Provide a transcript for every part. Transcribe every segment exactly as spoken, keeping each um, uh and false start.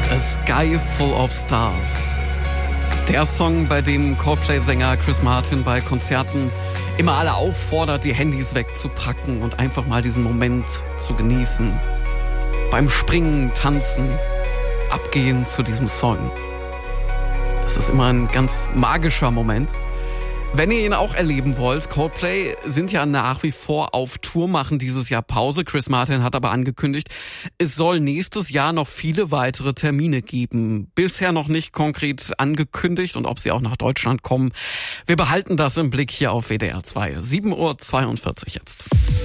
A Sky Full of Stars. Der Song, bei dem Coldplay-Sänger Chris Martin bei Konzerten immer alle auffordert, die Handys wegzupacken und einfach mal diesen Moment zu genießen. Beim Springen, Tanzen, abgehen zu diesem Song. Das ist immer ein ganz magischer Moment. Wenn ihr ihn auch erleben wollt, Coldplay sind ja nach wie vor auf Tour, machen dieses Jahr Pause. Chris Martin hat aber angekündigt, es soll nächstes Jahr noch viele weitere Termine geben. Bisher noch nicht konkret angekündigt und ob sie auch nach Deutschland kommen. Wir behalten das im Blick hier auf W D R zwei. sieben Uhr zweiundvierzig jetzt.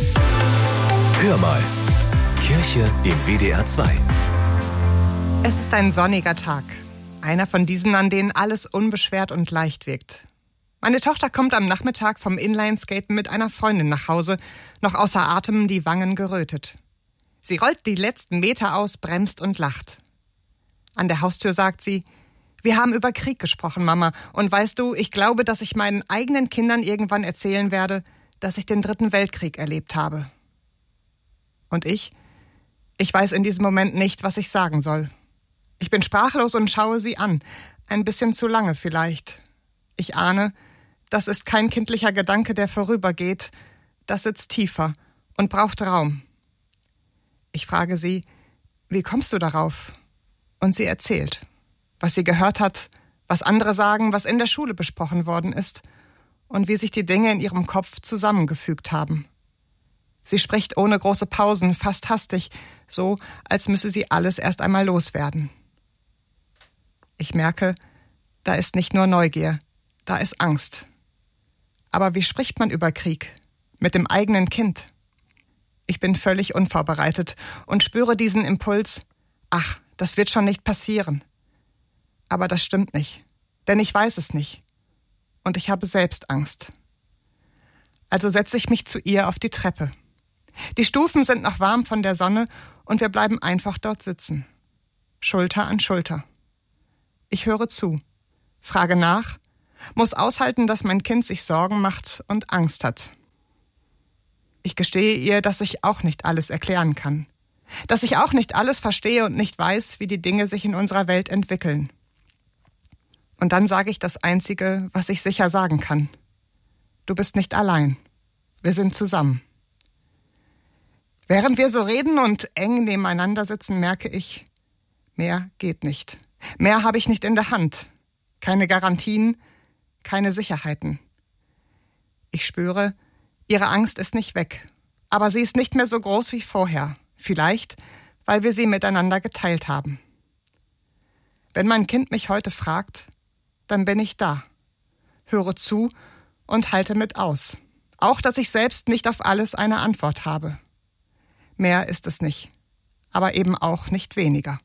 Hör mal. Kirche im W D R zwei. Es ist ein sonniger Tag. Einer von diesen, an denen alles unbeschwert und leicht wirkt. Meine Tochter kommt am Nachmittag vom Inlineskaten mit einer Freundin nach Hause, noch außer Atem, die Wangen gerötet. Sie rollt die letzten Meter aus, bremst und lacht. An der Haustür sagt sie, wir haben über Krieg gesprochen, Mama, und weißt du, ich glaube, dass ich meinen eigenen Kindern irgendwann erzählen werde, dass ich den Dritten Weltkrieg erlebt habe. Und ich? Ich weiß in diesem Moment nicht, was ich sagen soll. Ich bin sprachlos und schaue sie an, ein bisschen zu lange vielleicht. Ich ahne, das ist kein kindlicher Gedanke, der vorübergeht. Das sitzt tiefer und braucht Raum. Ich frage sie, wie kommst du darauf? Und sie erzählt, was sie gehört hat, was andere sagen, was in der Schule besprochen worden ist und wie sich die Dinge in ihrem Kopf zusammengefügt haben. Sie spricht ohne große Pausen, fast hastig, so als müsse sie alles erst einmal loswerden. Ich merke, da ist nicht nur Neugier, da ist Angst. Aber wie spricht man über Krieg? Mit dem eigenen Kind? Ich bin völlig unvorbereitet und spüre diesen Impuls, ach, das wird schon nicht passieren. Aber das stimmt nicht, denn ich weiß es nicht. Und ich habe selbst Angst. Also setze ich mich zu ihr auf die Treppe. Die Stufen sind noch warm von der Sonne und wir bleiben einfach dort sitzen. Schulter an Schulter. Ich höre zu, frage nach, muss aushalten, dass mein Kind sich Sorgen macht und Angst hat. Ich gestehe ihr, dass ich auch nicht alles erklären kann. Dass ich auch nicht alles verstehe und nicht weiß, wie die Dinge sich in unserer Welt entwickeln. Und dann sage ich das Einzige, was ich sicher sagen kann. Du bist nicht allein. Wir sind zusammen. Während wir so reden und eng nebeneinander sitzen, merke ich, mehr geht nicht. Mehr habe ich nicht in der Hand. Keine Garantien, keine Sicherheiten. Ich spüre, ihre Angst ist nicht weg. Aber sie ist nicht mehr so groß wie vorher. Vielleicht, weil wir sie miteinander geteilt haben. Wenn mein Kind mich heute fragt, dann bin ich da. Höre zu und halte mit aus. Auch, dass ich selbst nicht auf alles eine Antwort habe. Mehr ist es nicht. Aber eben auch nicht weniger.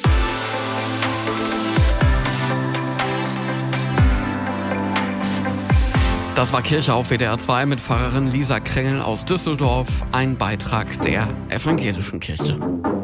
Das war Kirche auf W D R zwei mit Pfarrerin Lisa Krengel aus Düsseldorf, ein Beitrag der Evangelischen Kirche.